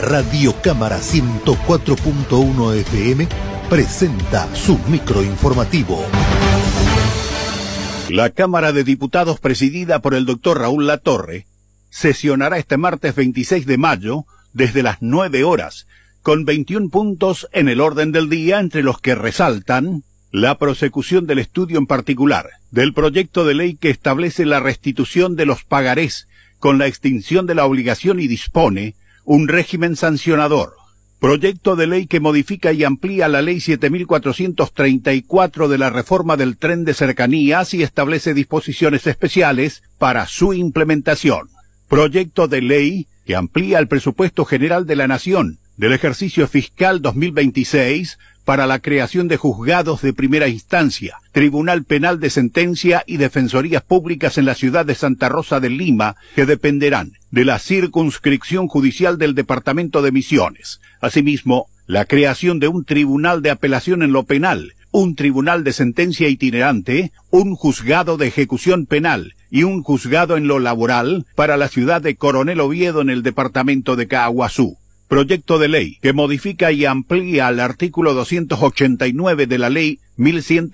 Radio Cámara 104.1 FM presenta su microinformativo. La Cámara de Diputados, presidida por el doctor Raúl Latorre, sesionará este martes 26 de mayo desde las 9 horas, con 21 puntos en el orden del día, entre los que resaltan la prosecución del estudio en particular del proyecto de ley que establece la restitución de los pagarés con la extinción de la obligación y dispone un régimen sancionador. Proyecto de ley que modifica y amplía la Ley 7434 de la reforma del tren de cercanías y establece disposiciones especiales para su implementación. Proyecto de ley que amplía el presupuesto general de la Nación del ejercicio fiscal 2026 para la creación de juzgados de primera instancia, Tribunal Penal de Sentencia y defensorías públicas en la ciudad de Santa Rosa de Lima, que dependerán de la circunscripción judicial del departamento de Misiones. Asimismo, la creación de un tribunal de apelación en lo penal, un tribunal de sentencia itinerante, un juzgado de ejecución penal y un juzgado en lo laboral para la ciudad de Coronel Oviedo en el departamento de Caaguazú. Proyecto de ley que modifica y amplía el artículo 289 de la Ley 1100